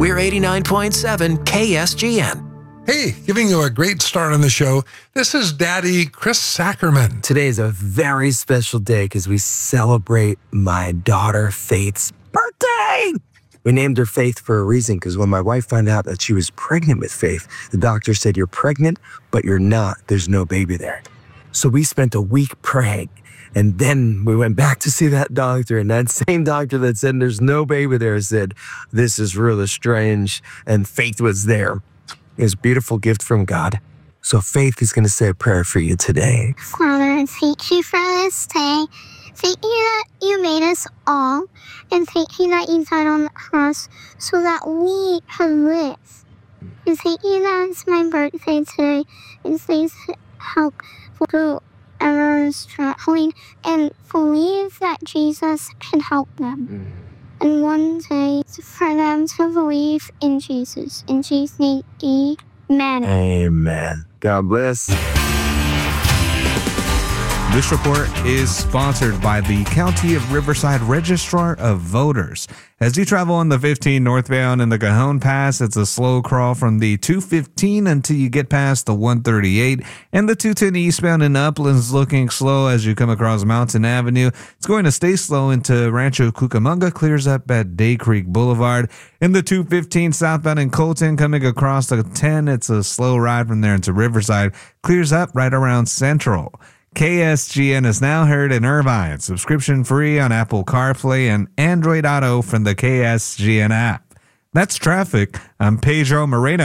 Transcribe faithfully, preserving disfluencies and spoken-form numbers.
We're eighty-nine point seven K S G N. Hey, giving you a great start on the show, this is Daddy Chris Sackerman. Today is a very special day because we celebrate my daughter Faith's birthday. We named her Faith for a reason because when my wife found out that she was pregnant with Faith, the doctor said, "You're pregnant, but you're not. There's no baby there." So we spent a week praying, and then we went back to see that doctor, and that same doctor that said there's no baby there said, "This is really strange," and Faith was there. It's a beautiful gift from God. So Faith is going to say a prayer for you today. Father, thank you for this day. Thank you that you made us all. And thank you that you died on the cross so that we can live. And thank you that it's my birthday today. And please help whoever is struggling and believe that Jesus can help them. And one day for them to believe in Jesus. In Jesus' name, amen. Amen. God bless. This report is sponsored by the County of Riverside Registrar of Voters. As you travel on the fifteen northbound in the Cajon Pass, it's a slow crawl from the two fifteen until you get past the one thirty-eight, and the two ten eastbound in Uplands looking slow as you come across Mountain Avenue. It's going to stay slow into Rancho Cucamonga, clears up at Day Creek Boulevard. In the two fifteen southbound in Colton, coming across the ten, it's a slow ride from there into Riverside, clears up right around Central. K S G N is now heard in Irvine, subscription free on Apple CarPlay and Android Auto from the K S G N app. That's traffic. I'm Pedro Moreno.